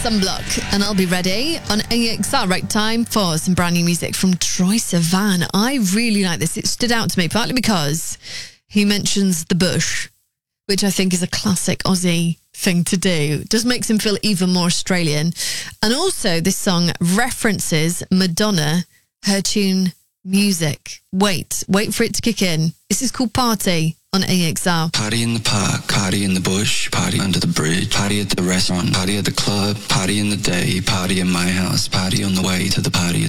Sunblock, and I'll be ready on AXR. Right time for some brand new music from Troye Sivan. I really like this. It stood out to me partly because he mentions the bush, which I think is a classic Aussie thing to do. It just makes him feel even more Australian. And also this song references Madonna, her tune Music. Wait for it to kick in. This is called Party on AXR. Party in the park, party in the bush, party under the bridge, party at the restaurant, party at the club, party in the day, party in my house, party on the way to the party.